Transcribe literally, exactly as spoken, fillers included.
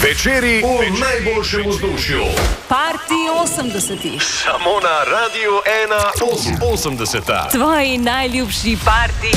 Večeri v najboljšem vzdušju. Party osemdesetih. Samo na Radiu ena osemdeseta. Tvoji najljubši party.